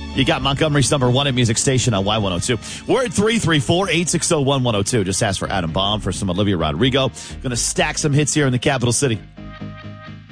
You got Montgomery's number one at music station on Y102. We're at 334-860-1102. Just ask for Adam Baum for some Olivia Rodrigo. Going to stack some hits here in the capital city.